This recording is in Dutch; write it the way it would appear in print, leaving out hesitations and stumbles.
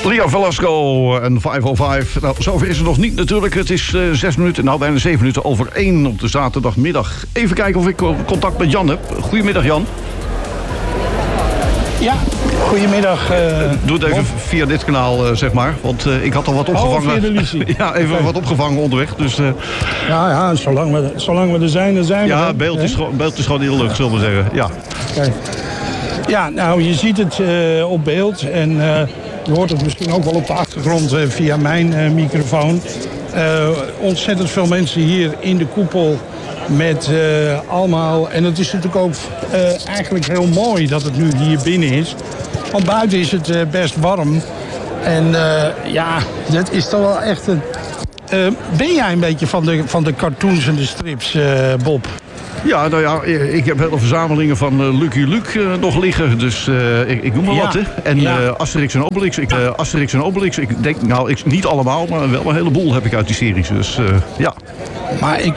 Ria Velasco en 505. Nou, zover is het nog niet natuurlijk. Het is 6 minuten, nou bijna 7 minuten over 1 op de zaterdagmiddag. Even kijken of ik contact met Jan heb. Goedemiddag, Jan. Ja, goedemiddag. Doe het even via dit kanaal, zeg maar. Want ik had al wat opgevangen. via de Lucie. Ja, even wat opgevangen onderweg. Dus, ja, zolang we er zijn, dan zijn we ja, er. beeld is gewoon in de lucht, zullen we zeggen. Ja. Kijk. Ja, nou, je ziet het op beeld. En je hoort het misschien ook wel op de achtergrond via mijn microfoon. Ontzettend veel mensen hier in de koepel met allemaal... En het is natuurlijk ook eigenlijk heel mooi dat het nu hier binnen is. Want buiten is het best warm. En ja, dat is toch wel echt een... ben jij een beetje van de cartoons en de strips, Bob? Ja, nou ja, ik heb hele verzamelingen van Lucky Luke nog liggen. Dus ik noem maar wat, hè. En Asterix en Obelix. Asterix en Obelix. Ik denk, nou, niet allemaal, maar wel een heleboel heb ik uit die series. Dus ja. Maar